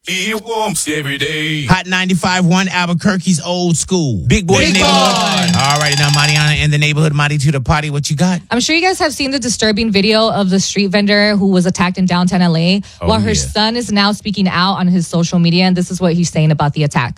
It warms every day. Hot 95.1 Albuquerque's old school. Big boy Big neighborhood. boy. All right, now Mariana in the neighborhood. Mari to the party. What you got? I'm sure you guys have seen the disturbing video of the street vendor who was attacked in downtown LA. While her son is now speaking out on his social media, and this is what he's saying about the attack.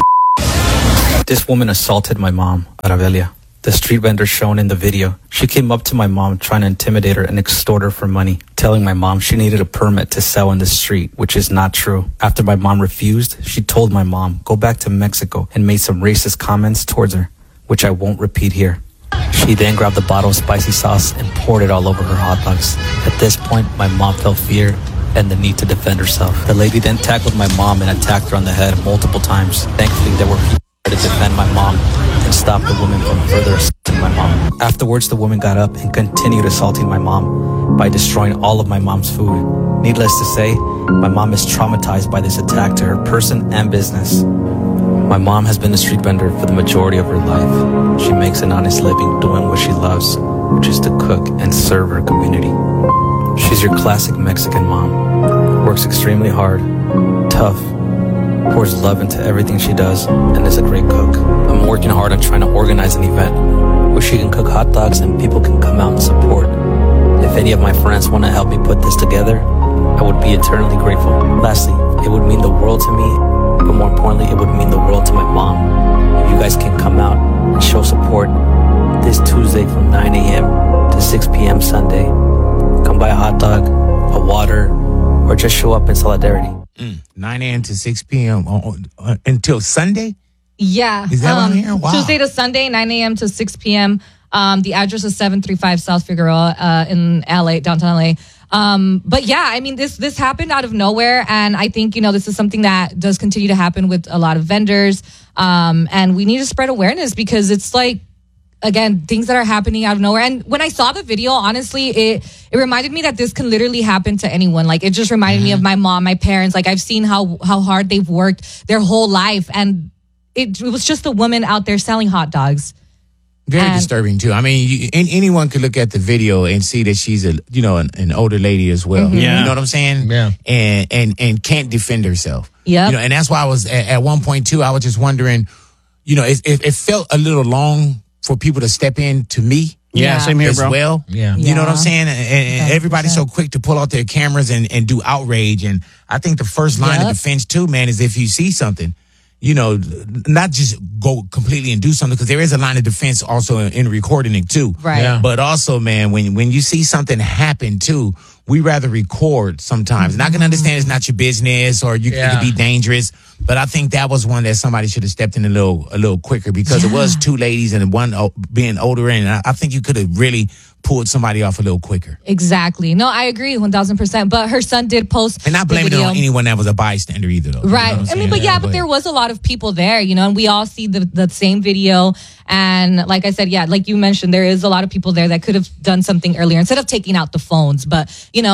This woman assaulted my mom, Arabelia, the street vendor shown in the video. She came up to my mom trying to intimidate her and extort her for money, telling my mom she needed a permit to sell in the street, which is not true. After my mom refused, she told my mom, go back to Mexico, and made some racist comments towards her, which I won't repeat here. She then grabbed a bottle of spicy sauce and poured it all over her hot dogs. At this point, my mom felt fear and the need to defend herself. The lady then tackled my mom and attacked her on the head multiple times. Thankfully, there were people to defend my mom and stop the woman from further assaulting my mom. Afterwards, the woman got up and continued assaulting my mom by destroying all of my mom's food. Needless to say, my mom is traumatized by this attack to her person and business. My mom has been a street vendor for the majority of her life. She makes an honest living doing what she loves, which is to cook and serve her community. She's your classic Mexican mom. Works extremely hard, tough, pours love into everything she does, and is a great cook. I'm working hard on trying to organize an event where she can cook hot dogs and people can come out and support. If any of my friends want to help me put this together, I would be eternally grateful. Lastly, it would mean the world to me, but more importantly, it would mean the world to my mom. If you guys can come out and show support this Tuesday from 9 a.m. to 6 p.m. Sunday, come buy a hot dog, a water, or just show up in solidarity. 9 a.m. to 6 p.m. Until Sunday? Yeah. Is that what I'm hearing? Wow. Tuesday to Sunday, 9 a.m. to 6 p.m. The address is 735 South Figueroa in LA, downtown LA. But yeah, I mean, this happened out of nowhere. And I think, this is something that does continue to happen with a lot of vendors. And we need to spread awareness because it's like, again, things that are happening out of nowhere. And when I saw the video, honestly, it reminded me that this can literally happen to anyone. Like, it just reminded me of my mom, my parents. Like, I've seen how hard they've worked their whole life. And it was just a woman out there selling hot dogs. Very disturbing, too. I mean, anyone could look at the video and see that she's an older lady as well. Mm-hmm. Yeah. You know what I'm saying? Yeah. And can't defend herself. Yeah. And that's why I was, at one point, too, I was just wondering, it felt a little long for people to step in to me. Yeah, same here, as bro. well. Yeah. You know what I'm saying? And everybody's so quick to pull out their cameras and do outrage. And I think the first line of defense, too, man, is if you see something, not just go completely and do something, because there is a line of defense also in recording it, too. Right. Yeah. But also, man, when you see something happen, too, we rather record sometimes. And I can understand it's not your business or it could be dangerous. But I think that was one that somebody should have stepped in a little quicker, because it was two ladies and one being older. And I think you could have really pulled somebody off a little quicker. Exactly. No, I agree 1,000%. But her son did post And not blaming it on anyone that was a bystander either, though. Right. You know what I'm I mean, saying? but there was a lot of people there, and we all see the same video. And like I said, like you mentioned, there is a lot of people there that could have done something earlier instead of taking out the phones. But,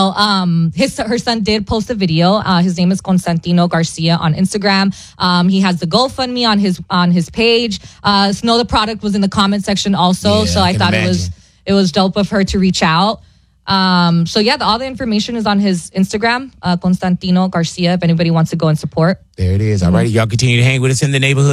her son did post a video. His name is Constantino Garcia on Instagram. He has the GoFundMe on his page. Snow the product was in the comment section also. Yeah, so I thought it was dope of her to reach out. All the information is on his Instagram, Constantino Garcia, if anybody wants to go and support. There it is. All righty. Y'all continue to hang with us in the neighborhood.